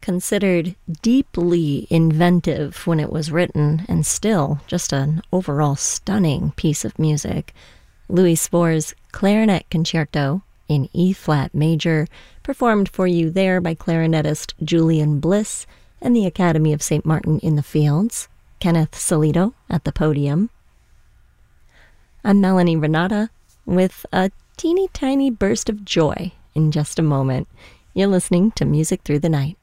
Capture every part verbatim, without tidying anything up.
Considered deeply inventive when it was written, and still just an overall stunning piece of music, Louis Spohr's Clarinet Concerto in E-flat major, performed for you there by clarinetist Julian Bliss and the Academy of Saint Martin in the Fields, Kenneth Solito at the podium. I'm Melanie Renata with a teeny tiny burst of joy in just a moment. You're listening to Music Through the Night.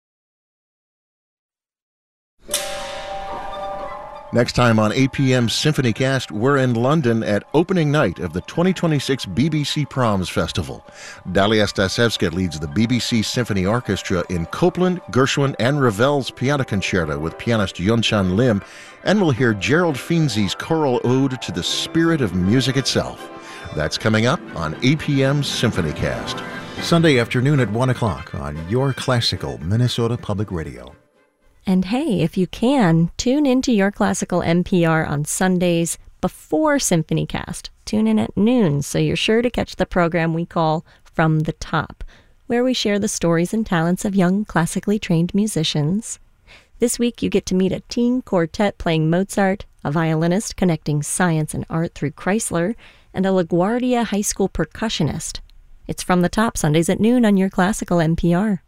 Next time on A P M's SymphonyCast, we're in London at opening night of the twenty twenty-six B B C Proms Festival. Dalia Stasevska leads the B B C Symphony Orchestra in Copland, Gershwin, and Ravel's Piano Concerto with pianist Yunchan Lim, and we'll hear Gerald Finzi's choral ode to the spirit of music itself. That's coming up on A P M's SymphonyCast. Sunday afternoon at one o'clock on Your Classical Minnesota Public Radio. And hey, if you can, tune into Your Classical N P R on Sundays before SymphonyCast. Tune in at noon so you're sure to catch the program we call From the Top, where we share the stories and talents of young classically trained musicians. This week you get to meet a teen quartet playing Mozart, a violinist connecting science and art through Chrysler, and a LaGuardia High School percussionist. It's From the Top, Sundays at noon on Your Classical N P R.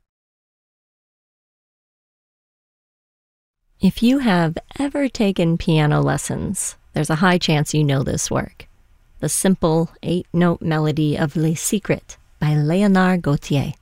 If you have ever taken piano lessons, there's a high chance you know this work. The simple eight-note melody of Les Secrets by Léonard Gautier.